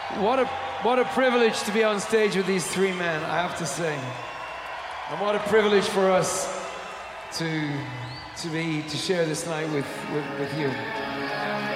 What a privilege to be on stage with these three men, I have to say. And what a privilege for us to share this night with you.